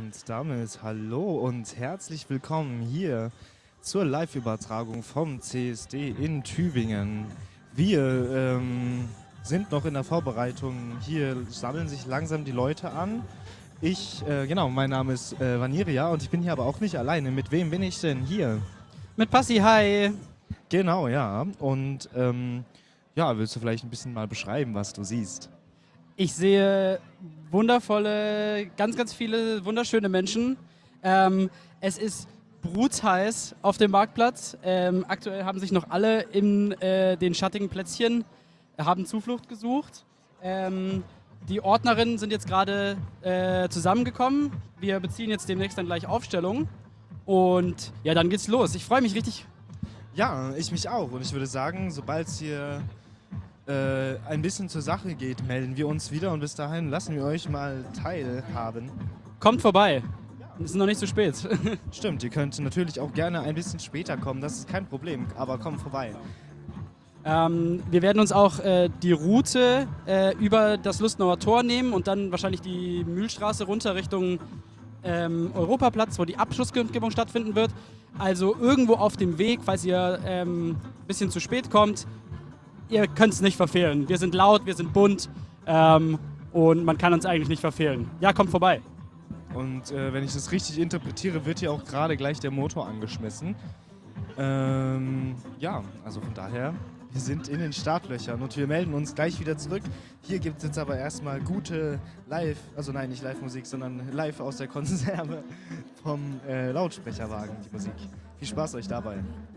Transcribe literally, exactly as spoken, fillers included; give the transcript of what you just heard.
Und damit hallo und herzlich willkommen hier zur Live-Übertragung vom C S D in Tübingen. Wir ähm, sind noch in der Vorbereitung, hier sammeln sich langsam die Leute an. Ich, äh, genau, mein Name ist äh, Vaniria und ich bin hier aber auch nicht alleine. Mit wem bin ich denn hier? Mit Passi, hi! Genau, ja. Und ähm, ja, willst du vielleicht ein bisschen mal beschreiben, was du siehst? Ich sehe wundervolle, ganz, ganz viele wunderschöne Menschen. Ähm, es ist brutheiß auf dem Marktplatz. Ähm, aktuell haben sich noch alle in äh, den schattigen Plätzchen, äh, haben Zuflucht gesucht. Ähm, die Ordnerinnen sind jetzt gerade äh, zusammengekommen. Wir beziehen jetzt demnächst dann gleich Aufstellung. Und ja, dann geht's los. Ich freue mich richtig. Ja, ich mich auch. Und ich würde sagen, sobald es hier äh, ein bisschen zur Sache geht, melden wir uns wieder. Und bis dahin lassen wir euch mal teilhaben. Kommt vorbei. Es ist noch nicht zu spät. Stimmt, ihr könnt natürlich auch gerne ein bisschen später kommen. Das ist kein Problem, aber kommt vorbei. Ähm, wir werden uns auch äh, die Route äh, über das Lustenauer Tor nehmen und dann wahrscheinlich die Mühlstraße runter Richtung ähm, Europaplatz, wo die Abschlusskundgebung stattfinden wird. Also irgendwo auf dem Weg, falls ihr ein ähm, bisschen zu spät kommt, ihr könnt es nicht verfehlen. Wir sind laut, wir sind bunt ähm, und man kann uns eigentlich nicht verfehlen. Ja, kommt vorbei. Und äh, wenn ich das richtig interpretiere, wird hier auch gerade gleich der Motor angeschmissen. Ähm, ja, also von daher, wir sind in den Startlöchern und wir melden uns gleich wieder zurück. Hier gibt es jetzt aber erstmal gute Live, also nein, nicht Live-Musik, sondern live aus der Konserve vom äh, Lautsprecherwagen, die Musik. Viel Spaß euch dabei.